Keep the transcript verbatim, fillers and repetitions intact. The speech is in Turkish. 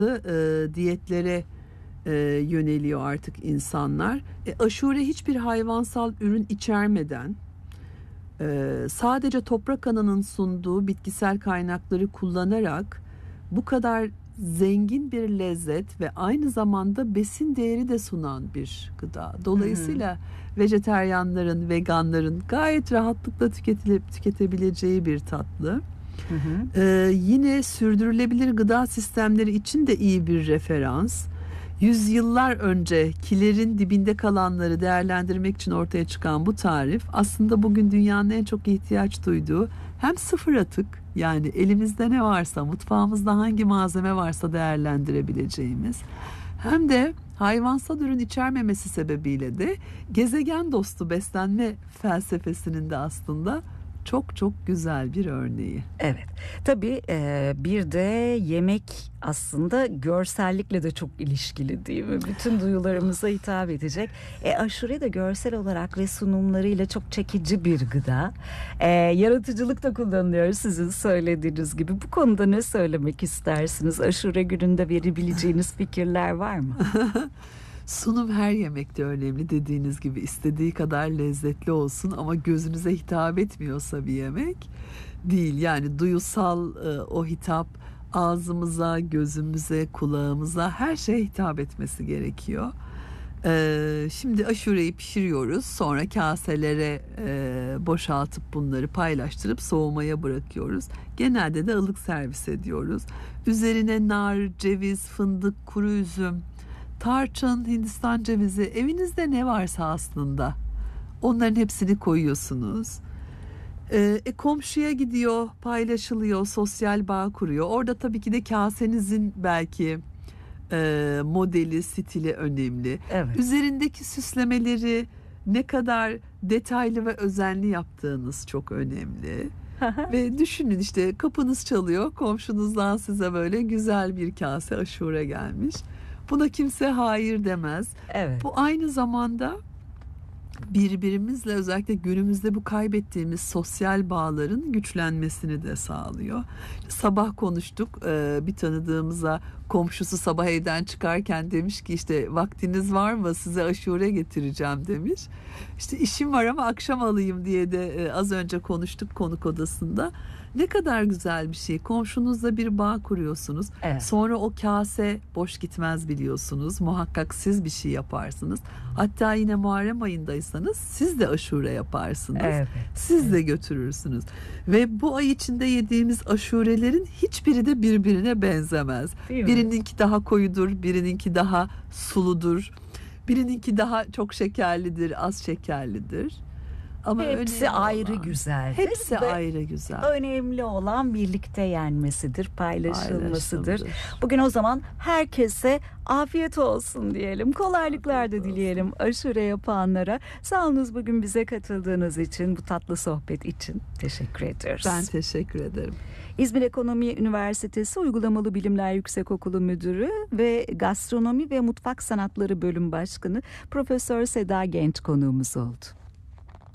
e, diyetlere e, yöneliyor artık insanlar. E, aşure hiçbir hayvansal ürün içermeden e, sadece toprak ananın sunduğu bitkisel kaynakları kullanarak bu kadar zengin bir lezzet ve aynı zamanda besin değeri de sunan bir gıda. Dolayısıyla hı hı. vejeteryanların, veganların gayet rahatlıkla tüketilip tüketebileceği bir tatlı. Hı hı. Ee, yine sürdürülebilir gıda sistemleri için de iyi bir referans. Yüzyıllar önce kilerin dibinde kalanları değerlendirmek için ortaya çıkan bu tarif aslında bugün dünyanın en çok ihtiyaç duyduğu hem sıfır atık, yani elimizde ne varsa, mutfağımızda hangi malzeme varsa değerlendirebileceğimiz, hem de hayvansal ürün içermemesi sebebiyle de gezegen dostu beslenme felsefesinin de aslında çok çok güzel bir örneği. Evet. Tabii e, bir de yemek aslında görsellikle de çok ilişkili, değil mi? Bütün duyularımıza hitap edecek. E, aşure de görsel olarak ve sunumlarıyla çok çekici bir gıda. E, yaratıcılık da kullanılıyor sizin söylediğiniz gibi. Bu konuda ne söylemek istersiniz? Aşure gününde verebileceğiniz fikirler var mı? Sunum her yemekte önemli, dediğiniz gibi istediği kadar lezzetli olsun ama gözünüze hitap etmiyorsa bir yemek değil. Yani duyusal e, o hitap ağzımıza, gözümüze, kulağımıza, her şeye hitap etmesi gerekiyor. E, şimdi aşureyi pişiriyoruz, sonra kaselere e, boşaltıp bunları paylaştırıp soğumaya bırakıyoruz. Genelde de ılık servis ediyoruz. Üzerine nar, ceviz, fındık, kuru üzüm, tarçın, Hindistan cevizi, evinizde ne varsa aslında onların hepsini koyuyorsunuz. Ee, e, komşuya gidiyor, paylaşılıyor, sosyal bağ kuruyor. Orada tabii ki de kasenizin belki e, modeli, stili önemli. Evet. Üzerindeki süslemeleri ne kadar detaylı ve özenli yaptığınız çok önemli. Ve düşünün, işte kapınız çalıyor, komşunuzdan size böyle güzel bir kase aşure gelmiş. Buna kimse hayır demez. Evet. Bu aynı zamanda birbirimizle, özellikle günümüzde bu kaybettiğimiz sosyal bağların güçlenmesini de sağlıyor. Sabah konuştuk, bir tanıdığımıza komşusu sabah evden çıkarken demiş ki işte vaktiniz var mı, size aşure getireceğim demiş. İşte işim var ama akşam alayım diye de az önce konuştuk konuk odasında. Ne kadar güzel bir şey. Komşunuzla bir bağ kuruyorsunuz. Evet. Sonra o kase boş gitmez, biliyorsunuz. Muhakkak siz bir şey yaparsınız. Hatta yine Muharrem ayındaysanız siz de aşure yaparsınız. Evet. Siz evet. de götürürsünüz. Ve bu ay içinde yediğimiz aşurelerin hiçbiri de birbirine benzemez. Birininki daha koyudur, birininki daha suludur. Birininki daha çok şekerlidir, az şekerlidir. Ama hepsi ayrı güzel. Hepsi ayrı güzel. Önemli olan birlikte yenmesidir, paylaşılmasıdır. Bugün o zaman herkese afiyet olsun diyelim. Kolaylıklar da dileyelim aşure yapanlara. Sağ olunuz bugün bize katıldığınız için, bu tatlı sohbet için teşekkür ediyoruz. Ben teşekkür ederim. İzmir Ekonomi Üniversitesi Uygulamalı Bilimler Yüksekokulu Müdürü ve Gastronomi ve Mutfak Sanatları Bölüm Başkanı Profesör Seda Genç konuğumuz oldu.